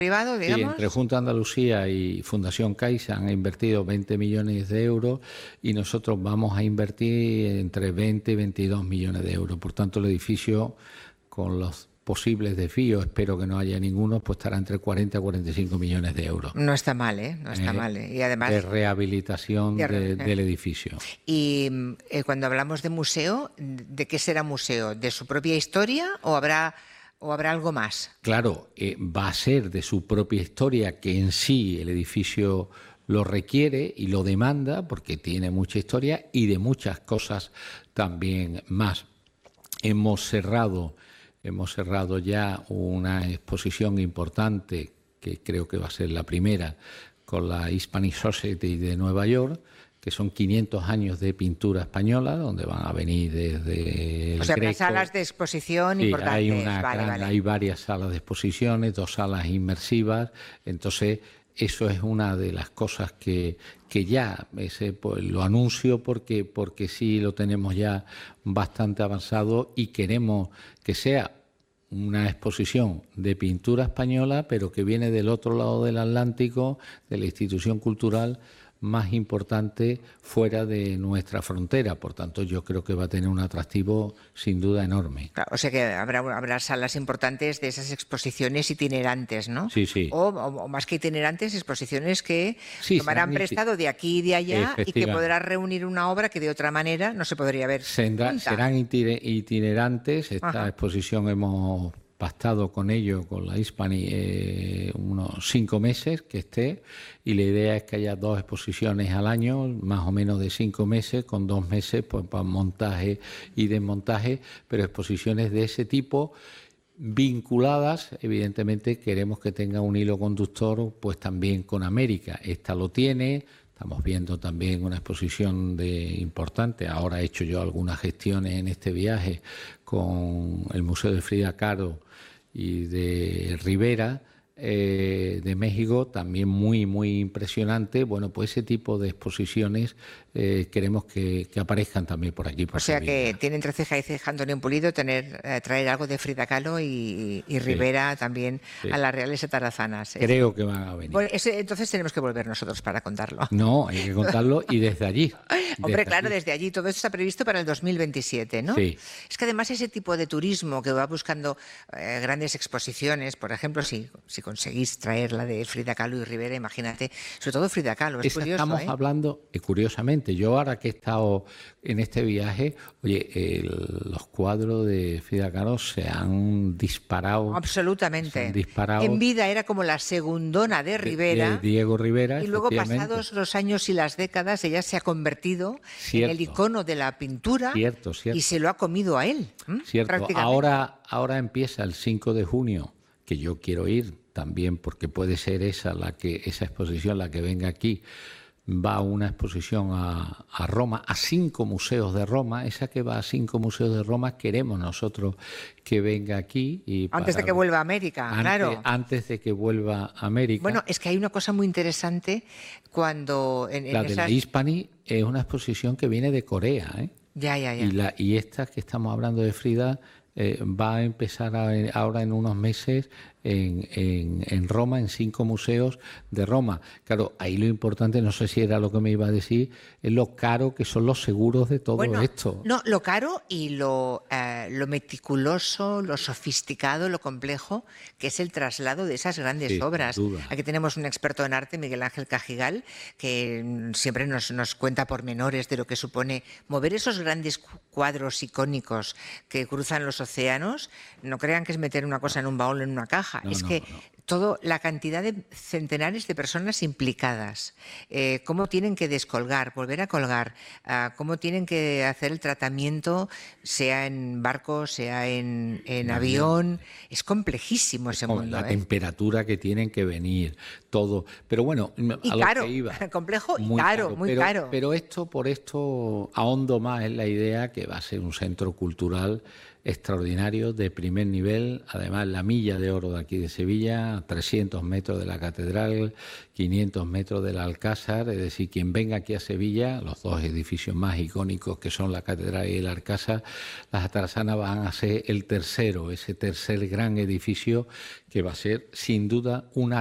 privado, Sí, digamos. entre Junta de Andalucía y Fundación Caixa han invertido 20 millones de euros y nosotros vamos a invertir entre 20 y 22 millones de euros. Por tanto, el edificio, con los posibles desvíos, espero que no haya ninguno, pues estará entre 40 y 45 millones de euros No está mal, ¿eh? No está mal, ¿eh? Y además... de rehabilitación del edificio. Y cuando hablamos de museo, ¿de qué será museo? ¿De su propia historia o habrá algo más? Claro, va a ser de su propia historia, que en sí el edificio lo requiere y lo demanda porque tiene mucha historia y de muchas cosas también más. Hemos cerrado ya una exposición importante, que creo que va a ser la primera, con la Hispanic Society de Nueva York, que son 500 años de pintura española, donde van a venir desde el Greco. Greco. Salas de exposición Sí, importantes. Hay varias salas de exposiciones, 2 salas inmersivas. Entonces, eso es una de las cosas que ya pues, lo anuncio porque sí lo tenemos ya bastante avanzado y queremos que sea una exposición de pintura española, pero que viene del otro lado del Atlántico, de la institución cultural más importante fuera de nuestra frontera. Por tanto, yo creo que va a tener un atractivo sin duda enorme. Claro, o sea que habrá salas importantes de esas exposiciones itinerantes, ¿no? Sí, sí. O más que itinerantes, exposiciones que tomarán prestado de aquí y de allá y que podrá reunir una obra que de otra manera no se podría ver. Serán itinerantes. Esta exposición hemos pactado con ellos, con la Hispani, unos 5 meses que esté, y la idea es que haya 2 exposiciones al año, más o menos de 5 meses, con 2 meses pues, para montaje y desmontaje, pero exposiciones de ese tipo vinculadas. Evidentemente queremos que tenga un hilo conductor pues también con América. Esta lo tiene. Estamos viendo también una exposición importante. Ahora he hecho yo algunas gestiones en este viaje con el Museo de Frida Kahlo y de Rivera, de México, también muy, muy impresionante. Bueno, pues ese tipo de exposiciones queremos que aparezcan también por aquí. Por o sea Sevilla. Que tiene entre ceja y ceja Antonio Pulido traer algo de Frida Kahlo y Rivera también a las Reales Atarazanas. Creo que van a venir. Bueno, entonces tenemos que volver nosotros para contarlo. No, hay que contarlo y desde allí. Hombre, claro, desde allí. Todo esto está previsto para el 2027, ¿no? Sí. Es que además ese tipo de turismo que va buscando grandes exposiciones, por ejemplo, si conseguís traer la de Frida Kahlo y Rivera, imagínate, sobre todo Frida Kahlo, es curioso. Estamos hablando, curiosamente, yo ahora que he estado en este viaje, oye, los cuadros de Frida Kahlo se han disparado. Absolutamente. En vida era como la segundona de Rivera. De Diego Rivera. Y luego, pasados los años y las décadas, ella se ha convertido en el icono de la pintura. Cierto. Y se lo ha comido a él. Cierto. Ahora empieza el 5 de junio, que yo quiero ir también porque puede ser esa exposición la que venga aquí. Va una exposición a Roma, a 5 museos de Roma. Esa que va a 5 museos de Roma queremos nosotros que venga aquí. Antes de que vuelva a América, claro. Antes de que vuelva a América. Bueno, es que hay una cosa muy interesante cuando... de la Hispani es una exposición que viene de Corea, ¿eh? Ya. Y esta que estamos hablando de Frida va a empezar ahora en unos meses en Roma, en 5 museos de Roma. Claro, ahí lo importante, no sé si era lo que me iba a decir, es lo caro que son los seguros de todo esto. No, lo caro y lo meticuloso, lo sofisticado, lo complejo, que es el traslado de esas grandes obras. Aquí tenemos un experto en arte, Miguel Ángel Cajigal, que siempre nos cuenta pormenores de lo que supone mover esos grandes cuadros icónicos que cruzan los océanos. No crean que es meter una cosa en un baúl o en una caja. Todo, la cantidad de centenares de personas implicadas, cómo tienen que descolgar, volver a colgar, cómo tienen que hacer el tratamiento, sea en barco, sea en avión. Es complejísimo ese mundo. La temperatura que tienen que venir, todo. Pero bueno, y a caro, lo que iba. Complejo y caro, muy caro. Pero por esto ahondo más en la idea que va a ser un centro cultural extraordinario, de primer nivel. Además, la milla de oro de aquí de Sevilla, a 300 metros de la catedral, 500 metros del Alcázar. Es decir, quien venga aquí a Sevilla, los dos edificios más icónicos que son la catedral y el Alcázar, las Atarazanas van a ser ese tercer gran edificio que va a ser sin duda una